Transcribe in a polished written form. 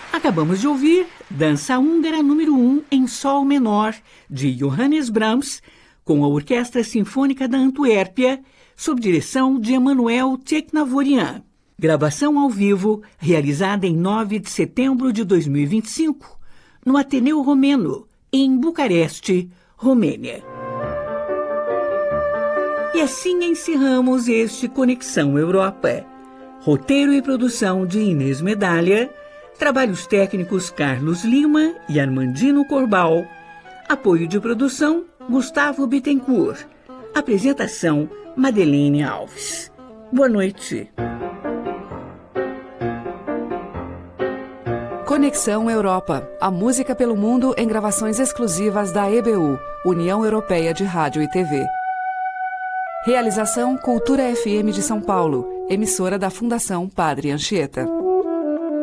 Acabamos de ouvir Dança Húngara número 1 em Sol menor, de Johannes Brahms, com a Orquestra Sinfônica da Antuérpia, sob direção de Emanuel Tcheknavorian. Gravação ao vivo, realizada em 9 de setembro de 2025, no Ateneu Romeno, em Bucareste, Romênia. E assim encerramos este Conexão Europa. Roteiro e produção de Inês Medalha, trabalhos técnicos Carlos Lima e Armandino Corbal, apoio de produção Gustavo Bittencourt, apresentação Madeleine Alves. Boa noite. Conexão Europa, a música pelo mundo em gravações exclusivas da EBU, União Europeia de Rádio e TV. Realização Cultura FM de São Paulo, emissora da Fundação Padre Anchieta.